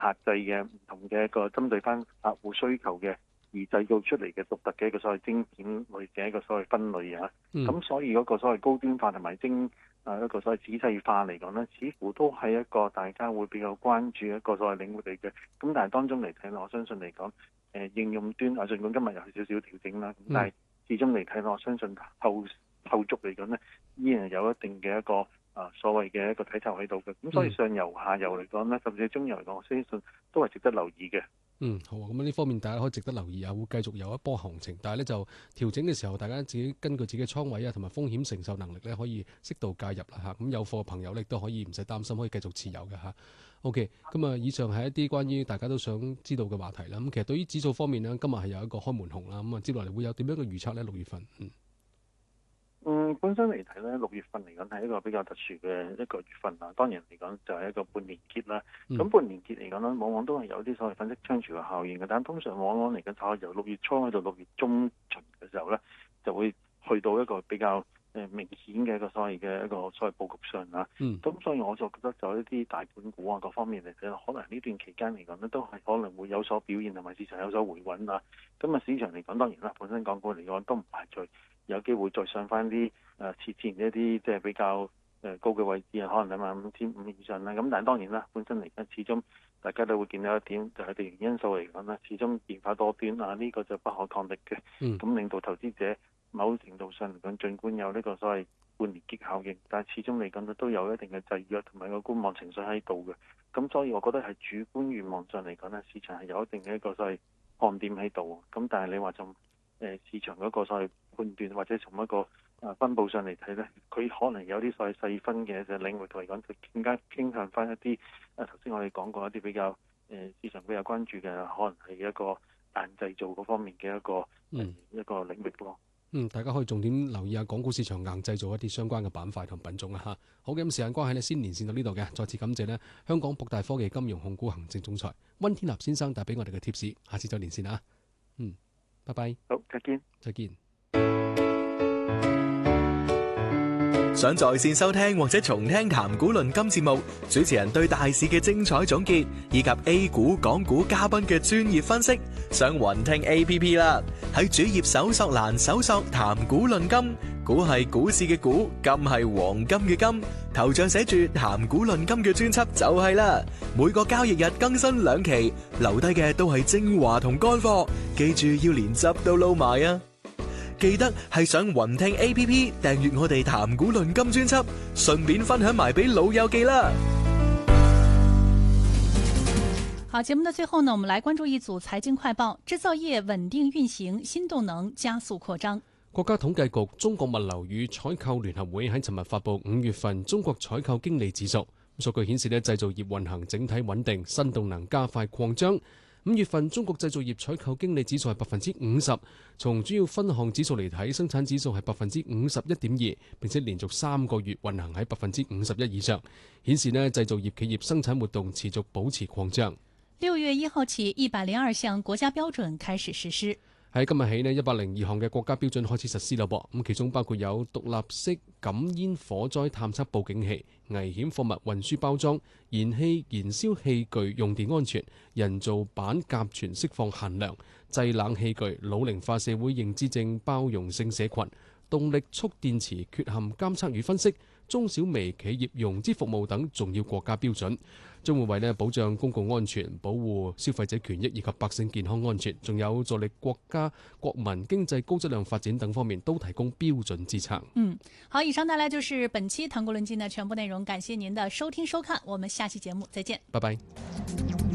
客製嘅唔同嘅一個針對翻客戶需求嘅而製造出嚟嘅獨特嘅一個所謂晶片類嘅一個所謂分類啊。咁所以嗰個所謂高端化同埋一個所謂仔細化嚟講呢，似乎都係一個大家會比較關注一個所謂領域嚟嘅。咁但係當中嚟睇，我相信嚟講，應用端儘管今日有少少調整啦，但係始終嚟睇，我相信後續嚟講呢，依然有一定嘅一個所謂嘅一個體察喺度嘅。咁所以上游下游嚟講呢，甚至中游嚟講，我相信都係值得留意嘅。 好啊，咁呢方面大家可以值得留意啊，會繼續有一波行情，但係咧就調整嘅時候，大家自己根據自己嘅倉位啊，同埋風險承受能力咧，可以適度介入啦嚇。咁有貨嘅朋友咧都可以唔使擔心，可以繼續持有嘅嚇。OK，咁啊，以上係一啲關於大家都想知道嘅話題啦。咁其實對於指數方面呢，今日係有一個開門紅啦。咁啊，接落嚟會有點樣嘅預測呢？6月份， 本身嚟睇咧，6月份嚟講係一個比較特殊嘅一個月份啦。當然嚟講就係一個半年結啦。咁半年結嚟講咧，往往都係有啲所謂粉飾櫥窗嘅效應嘅。但通常往往嚟講，就由6月初去到6月中旬嘅時候咧，就會去到一個比較明顯嘅一個所謂嘅一個所謂佈局上啦。咁所以我就覺得就一啲大盤股啊各方面嚟睇，可能呢段期間嚟講呢，都係可能會有所表現，同埋市場有所回穩啊。咁啊，市場嚟講當然啦，本身港股嚟講都唔排除有機會再上翻啲前一啲即係比較高嘅位置啊，可能25500以上啦。咁但係當然啦，本身嚟講始終大家都會見到一點，就係地緣因素嚟講啦，始終變化多端啊，呢個就不可抗力嘅。咁令到投資者某程度上嚟講，儘管有呢個所謂半年結效應，但係始終嚟講都有一定嘅制約同埋個觀望情緒喺度嘅。咁所以我覺得係主觀願望上嚟講呢，市場係有一定嘅一個所謂看點喺度。咁但係你話從市場嗰個所謂判斷或者從一個分佈上嚟睇呢，佢可能有啲所謂細分嘅領域嚟講，就更加傾向翻一啲頭先我哋講過一啲比較市場比較關注嘅，可能係一個硬製造嗰方面嘅一個領域咯。 大家可以重點留意下港股市場硬製造一啲相關嘅板塊同品種啊嚇。好嘅，咁時間關係呢，先連線到呢度嘅，再次感謝呢香港博大科技金融控股行政總裁溫天納先生帶俾我哋嘅貼士，下次再連線啊。拜拜。 好，再見。 再見。 想在線收聽或者重聽談股論金節目，主持人對大市嘅精彩總結，以及 A 股、港股嘉賓嘅專業分析，上雲聽 APP 啦。喺主頁搜索欄搜索談股論金，股係股市嘅股，金係黃金嘅金，頭像寫住談股論金嘅專輯就係啦。每個交易日更新2期，留低嘅都係精華同乾貨，記住要連汁都撈埋啊！記得係上雲聽 APP 訂閱我哋談股論金專輯，順便分享埋俾老友記啦。 好，節目的最後呢，我們來關注一組財經快報。製造業穩定運行，新動能加速擴張。 國家統計局、中國物流與採購聯合會喺尋日發布5月份中國採購經理指數，數據顯示呢，製造業運行整體穩定，新動能加快擴張。5月份中國製造業採購經理指數係50%，從主要分項指數嚟睇，生產指數係51.2%，並且連續3個月運行喺51%以上，顯示呢製造業企業生產活動持續保持擴張。 6月1號起，102項國家標準開始實施。 喺今日起呢，102項嘅國家標準開始實施啦噃。咁其中包括有獨立式感煙火災探測報警器、危險貨物運輸包裝、燃氣燃燒器具用電安全、人造板甲醛釋放限量、製冷器具、老齡化社會認知症包容性社群、動力蓄電池缺陷監測與分析、中小微企業融資服務等重要國家標準，將會為保障公共安全、保護消費者權益以及百姓健康安全，仲有助力國家國民經濟高質量發展等方面都提供標準支撐。 好，以上帶來就是本期談股論金的全部內容，感謝您的收聽收看，我們下期節目再見， 拜拜。